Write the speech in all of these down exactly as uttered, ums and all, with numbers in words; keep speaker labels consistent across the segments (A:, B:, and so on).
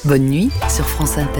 A: Bonne nuit sur France Inter.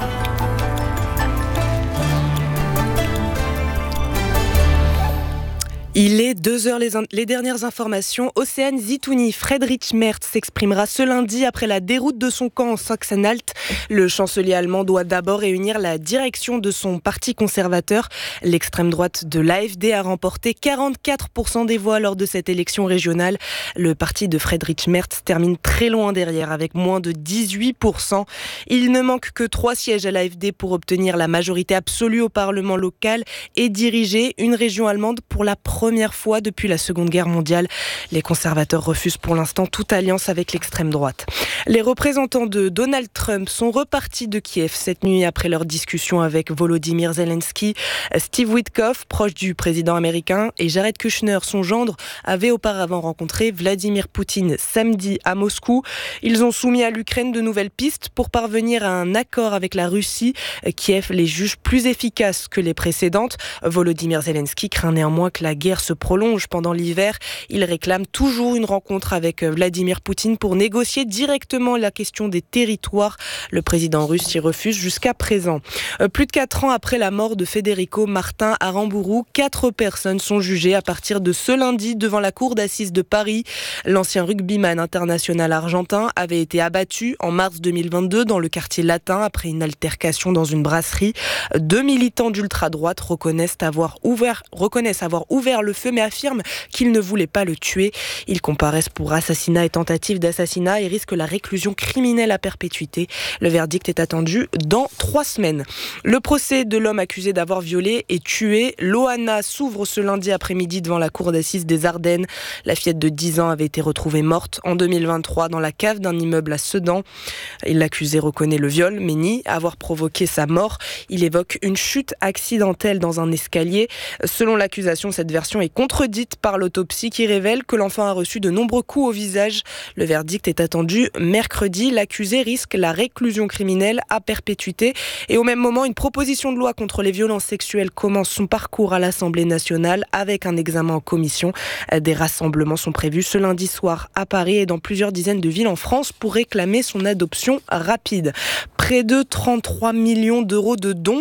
B: Il est deux heures les, in- les dernières informations. Océane Zitouni, Friedrich Merz s'exprimera ce lundi après la déroute de son camp en Sachsen-Anhalt. Le chancelier allemand doit d'abord réunir la direction de son parti conservateur. L'extrême droite de l'A F D a remporté quarante-quatre pour cent des voix lors de cette élection régionale. Le parti de Friedrich Merz termine très loin derrière avec moins de dix-huit pour cent. Il ne manque que trois sièges à l'A F D pour obtenir la majorité absolue au Parlement local et diriger une région allemande pour la première Première fois depuis la Seconde Guerre mondiale. Les conservateurs refusent pour l'instant toute alliance avec l'extrême droite. Les représentants de Donald Trump sont repartis de Kiev cette nuit après leur discussion avec Volodymyr Zelensky. Steve Witkoff, proche du président américain, et Jared Kushner, son gendre, avaient auparavant rencontré Vladimir Poutine samedi à Moscou. Ils ont soumis à l'Ukraine de nouvelles pistes pour parvenir à un accord avec la Russie. Kiev les juge plus efficaces que les précédentes. Volodymyr Zelensky craint néanmoins que la guerre se prolonge pendant l'hiver. Il réclame toujours une rencontre avec Vladimir Poutine pour négocier directement la question des territoires. Le président russe y refuse jusqu'à présent. Plus de quatre ans après la mort de Federico Martin Aramburu, quatre personnes sont jugées à partir de ce lundi devant la cour d'assises de Paris. L'ancien rugbyman international argentin avait été abattu en mars deux mille vingt-deux dans le quartier latin après une altercation dans une brasserie. Deux militants d'ultra-droite reconnaissent avoir ouvert, reconnaissent avoir ouvert le feu mais affirme qu'ils ne voulaient pas le tuer. Ils comparaissent pour assassinat et tentative d'assassinat et risquent la réclusion criminelle à perpétuité. Le verdict est attendu dans trois semaines. Le procès de l'homme accusé d'avoir violé et tué Loana s'ouvre ce lundi après-midi devant la cour d'assises des Ardennes. La fillette de dix ans avait été retrouvée morte en deux mille vingt-trois dans la cave d'un immeuble à Sedan. L'accusé reconnaît le viol mais nie avoir provoqué sa mort. Il évoque une chute accidentelle dans un escalier. Selon l'accusation, cette version est contredite par l'autopsie qui révèle que l'enfant a reçu de nombreux coups au visage. Le verdict est attendu mercredi. L'accusé risque la réclusion criminelle à perpétuité. Et au même moment, une proposition de loi contre les violences sexuelles commence son parcours à l'Assemblée nationale avec un examen en commission. Des rassemblements sont prévus ce lundi soir à Paris et dans plusieurs dizaines de villes en France pour réclamer son adoption rapide. Près de trente-trois millions d'euros de dons